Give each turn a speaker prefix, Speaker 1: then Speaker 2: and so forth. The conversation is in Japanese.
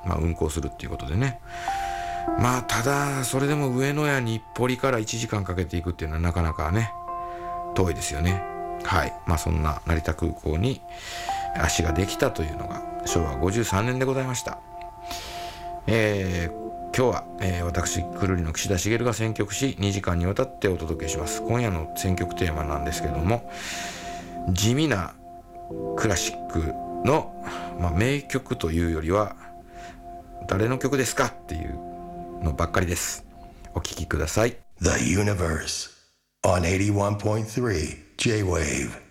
Speaker 1: 運行するっていうことでね。ただそれでも上野や日暮里から1時間かけていくっていうのはなかなかね遠いですよね。はい。そんな成田空港に足ができたというのが昭和53年でございました。今日は、私くるりの岸田茂が選曲し2時間にわたってお届けします。今夜の選曲テーマなんですけども、地味なクラシックの、名曲というよりは誰の曲ですかっていうのばっかりです。お聴きください。
Speaker 2: The Universe on 81.3 J-Wave